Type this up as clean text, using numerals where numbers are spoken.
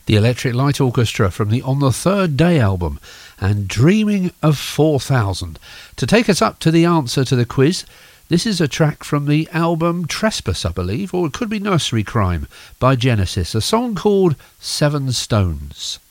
The Electric Light Orchestra from the On the Third Day album, and Dreaming of 4000. To take us up to the answer to the quiz, this is a track from the album Trespass, I believe, or it could be Nursery Crime by Genesis, a song called Seven Stones.